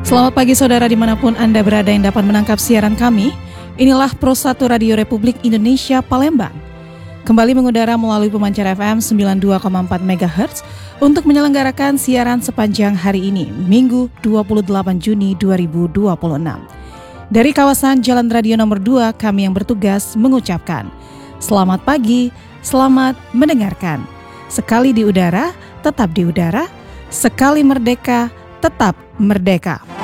Selamat pagi saudara dimanapun Anda berada yang dapat menangkap siaran kami. Inilah Pro 1 Radio Republik Indonesia Palembang. Kembali mengudara melalui pemancar FM 92,4 MHz untuk menyelenggarakan siaran sepanjang hari ini, Minggu 28 Juni 2026. Dari kawasan Jalan Radio nomor 2, kami yang bertugas mengucapkan selamat pagi, selamat mendengarkan. Sekali di udara, tetap di udara. Sekali merdeka, tetap merdeka.